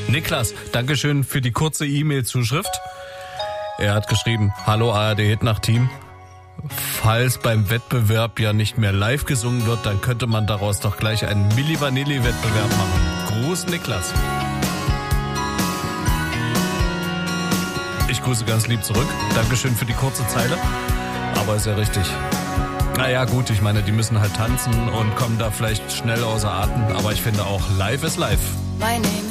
Niklas, Dankeschön für die kurze E-Mail-Zuschrift. Er hat geschrieben, hallo ARD-Hitnacht-Team. Falls beim Wettbewerb ja nicht mehr live gesungen wird, dann könnte man daraus doch gleich einen Milli Vanilli-Wettbewerb machen. Gruß, Niklas. Ich grüße ganz lieb zurück. Dankeschön für die kurze Zeile. Aber ist ja richtig. Naja gut, ich meine, die müssen halt tanzen und kommen da vielleicht schnell außer Atem. Aber ich finde auch, live ist live.